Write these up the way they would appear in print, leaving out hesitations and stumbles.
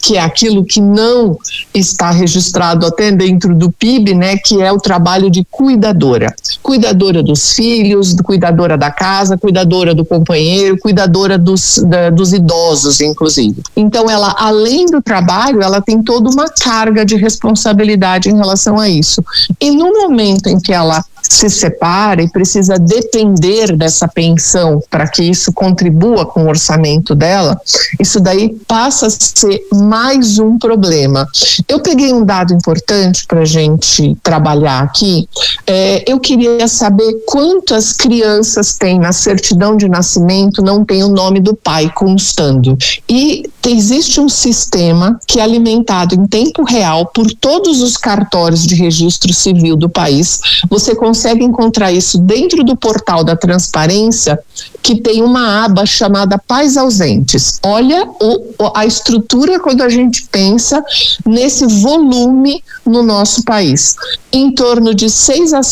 que é aquilo que não está registrado até dentro do PIB, né, que é o trabalho de cuidadora dos filhos, cuidadora da casa, cuidadora do companheiro, cuidadora dos idosos, inclusive. Então, ela, além do trabalho, ela tem toda uma carga de responsabilidade em relação a isso. E no momento em que ela se separa e precisa depender dessa pensão para que isso contribua com o orçamento dela, isso daí passa a ser mais um problema. Eu peguei um dado importante para a gente trabalhar aqui. Eu queria saber quantas crianças tem na certidão de nascimento, não tem o nome do pai constando. E existe um sistema que é alimentado em tempo real por todos os cartórios de registro civil do país. Você consegue encontrar isso dentro do portal da transparência, que tem uma aba chamada Pais Ausentes. Olha a estrutura quando a gente pensa nesse volume no nosso país. Em torno de 6 a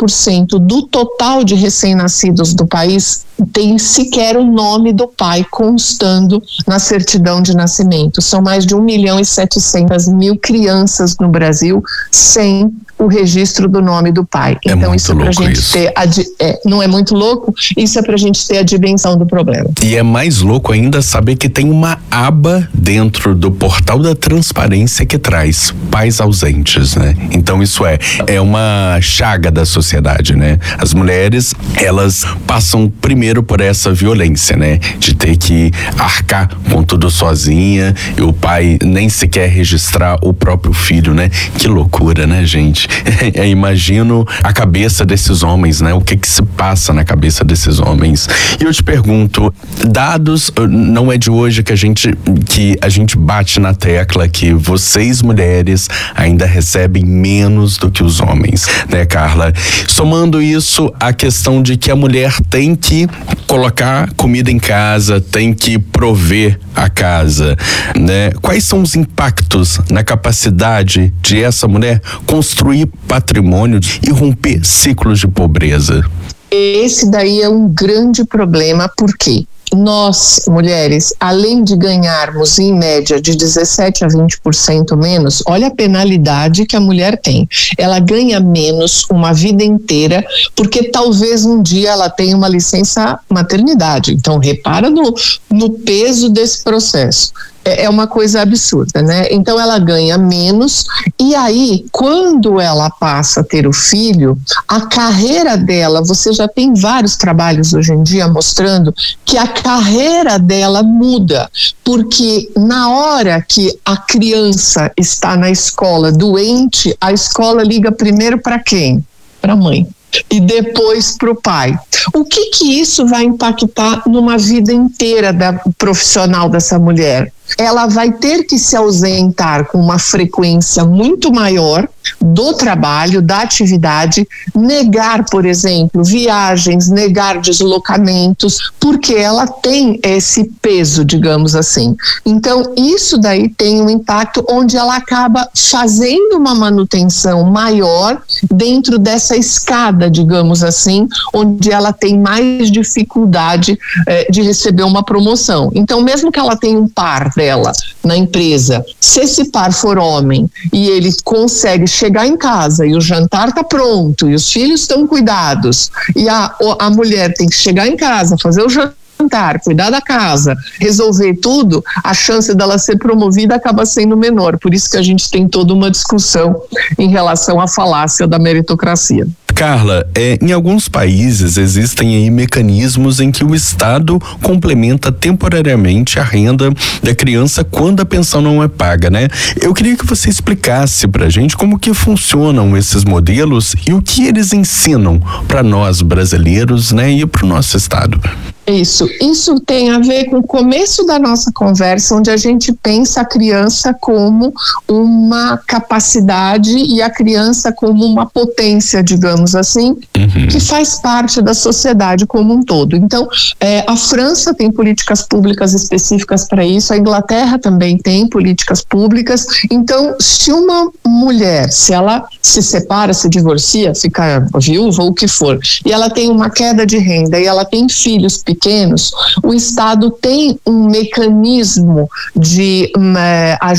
7% do total de recém-nascidos do país tem sequer o nome do pai constando na certidão de nascimento. São mais de 1.700.000 crianças no Brasil sem o registro do nome do pai. Então isso é pra gente ter, não é muito louco? Isso é pra gente ter a dimensão do problema. E é mais louco ainda saber que tem uma aba dentro do portal da transparência que traz pais ausentes, né? Então isso é uma chaga da sociedade, né? As mulheres, elas passam primeiro por essa violência, né? De ter que arcar com tudo sozinha e o pai nem sequer registrar o próprio filho, né? Que loucura, né, gente? Imagino a cabeça desses homens, né? O que se passa na cabeça desses homens. E eu te pergunto, dados, não é de hoje que a gente bate na tecla que vocês, mulheres, ainda recebem menos do que os homens, né, Carla? Somando isso à questão de que a mulher tem que colocar comida em casa, tem que prover a casa, né? Quais são os impactos na capacidade de essa mulher construir patrimônio e romper ciclos de pobreza? Esse daí é um grande problema, porque nós, mulheres, além de ganharmos em média de 17% a 20% menos, olha a penalidade que a mulher tem. Ela ganha menos uma vida inteira, porque talvez um dia ela tenha uma licença maternidade. Então, repara no peso desse processo. É uma coisa absurda, né? Então ela ganha menos, e aí quando ela passa a ter o filho, a carreira dela, você já tem vários trabalhos hoje em dia mostrando que a carreira dela muda, porque na hora que a criança está na escola doente, a escola liga primeiro para quem? Para a mãe. E depois para o pai. O que isso vai impactar numa vida inteira da profissional dessa mulher? Ela vai ter que se ausentar com uma frequência muito maior do trabalho, da atividade, negar, por exemplo, viagens, negar deslocamentos, porque ela tem esse peso, digamos assim. Então, isso daí tem um impacto onde ela acaba fazendo uma manutenção maior dentro dessa escada, digamos assim, onde ela tem mais dificuldade de receber uma promoção. Então, mesmo que ela tenha um par dela na empresa, se esse par for homem e ele consegue chegar em casa e o jantar está pronto e os filhos estão cuidados e a mulher tem que chegar em casa, fazer o jantar, cuidar da casa, resolver tudo, a chance dela ser promovida acaba sendo menor. Por isso que a gente tem toda uma discussão em relação à falácia da meritocracia. Carla, em alguns países existem aí mecanismos em que o Estado complementa temporariamente a renda da criança quando a pensão não é paga, né? Eu queria que você explicasse pra gente como que funcionam esses modelos e o que eles ensinam para nós brasileiros, né, e pro nosso Estado. Isso tem a ver com o começo da nossa conversa, onde a gente pensa a criança como uma capacidade e a criança como uma potência, digamos assim, que faz parte da sociedade como um todo. Então, a França tem políticas públicas específicas para isso, a Inglaterra também tem políticas públicas. Então, se uma mulher, se ela se separa, se divorcia, fica viúva ou o que for, e ela tem uma queda de renda e ela tem filhos pequenos, o Estado tem um mecanismo de